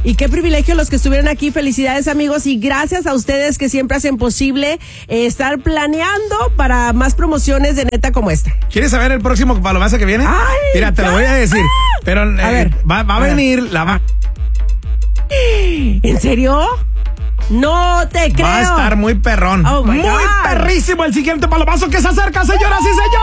Y qué privilegio los que estuvieron aquí. Felicidades, amigos, y gracias a ustedes que siempre hacen posible estar planeando para más promociones de neta como esta. ¿Quieres saber el próximo palomazo que viene? Ay, mira, te lo voy a decir. Pero a ver, va a venir la... ¿En serio? No te creo. Va a estar muy perrón. Oh, muy God. perrísimo el siguiente palomazo que se acerca, señoras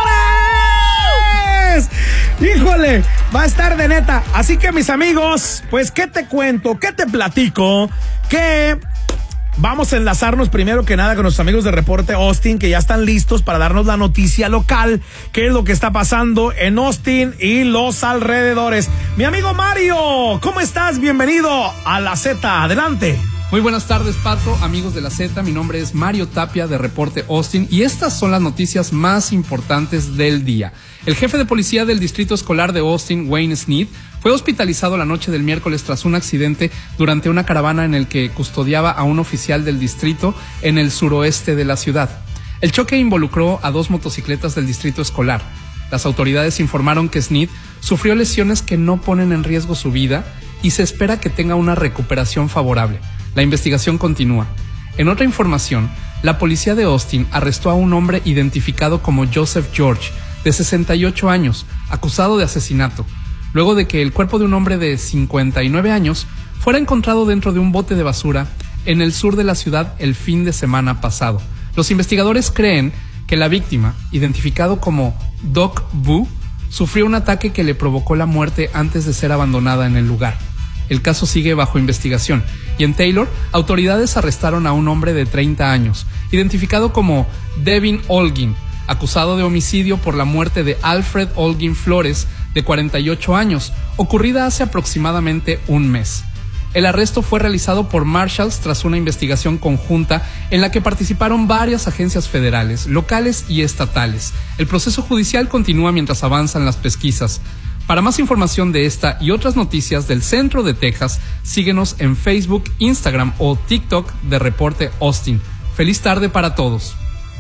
y señores. Híjole, va a estar de neta. Así que, mis amigos, pues, ¿qué te cuento? ¿Qué te platico? Que vamos a enlazarnos primero que nada con nuestros amigos de Reporte Austin, que ya están listos para darnos la noticia local, qué es lo que está pasando en Austin y los alrededores. Mi amigo Mario, ¿cómo estás? Bienvenido a La Z. Adelante. Muy buenas tardes, Pato, amigos de La Z. Mi nombre es Mario Tapia de Reporte Austin y estas son las noticias más importantes del día. El jefe de policía del Distrito Escolar de Austin, Wayne Sneed, fue hospitalizado la noche del miércoles tras un accidente durante una caravana en el que custodiaba a un oficial del distrito en el suroeste de la ciudad. El choque involucró a 2 motocicletas del distrito escolar. Las autoridades informaron que Sneed sufrió lesiones que no ponen en riesgo su vida y se espera que tenga una recuperación favorable. La investigación continúa. En otra información, la policía de Austin arrestó a un hombre identificado como Joseph George, de 68 años, acusado de asesinato, luego de que el cuerpo de un hombre de 59 años fuera encontrado dentro de un bote de basura en el sur de la ciudad el fin de semana pasado. Los investigadores creen que la víctima, identificado como Doc Vu, sufrió un ataque que le provocó la muerte antes de ser abandonada en el lugar. El caso sigue bajo investigación y en Taylor, autoridades arrestaron a un hombre de 30 años, identificado como Devin Olguin, acusado de homicidio por la muerte de Alfred Olguin Flores, de 48 años, ocurrida hace aproximadamente un mes. El arresto fue realizado por marshals tras una investigación conjunta en la que participaron varias agencias federales, locales y estatales. El proceso judicial continúa mientras avanzan las pesquisas. Para más información de esta y otras noticias del centro de Texas, síguenos en Facebook, Instagram o TikTok de Reporte Austin. Feliz tarde para todos.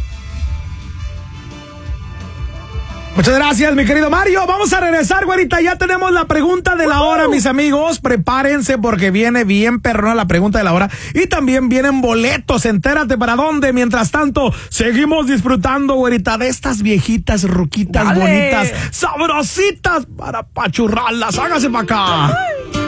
Muchas gracias, mi querido Mario. Vamos a regresar, güerita. Ya tenemos la pregunta de la hora, mis amigos. Prepárense porque viene bien perrona la pregunta de la hora. Y también vienen boletos. Entérate para dónde. Mientras tanto, seguimos disfrutando, güerita, de estas viejitas ruquitas. Dale. Bonitas, sabrositas para pachurrarlas. Hágase para acá.